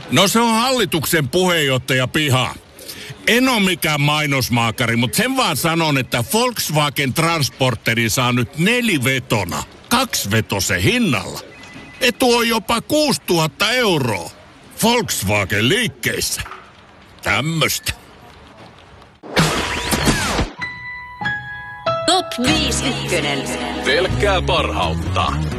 No se on hallituksen puheenjohtaja Piha. En ole mikään mainosmaakari, mutta sen vaan sanon, että Volkswagen Transporteri saa nyt 4-vetona, 2-vetosen hinnalla. Etu on jopa 6 000 €. Volkswagen liikkeissä. Tämmöstä. Top 5 ykkönen. Pelkkää parhautta.